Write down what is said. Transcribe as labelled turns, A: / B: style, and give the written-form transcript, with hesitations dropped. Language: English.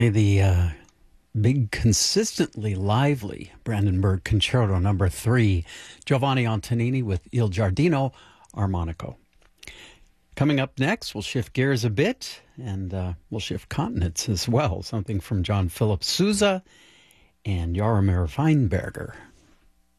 A: The big, consistently lively Brandenburg Concerto number 3, Giovanni Antonini with Il Giardino Armonico. Coming up next, we'll shift gears a bit, and we'll shift continents as well. Something from John Philip Sousa and Jaromir Weinberger.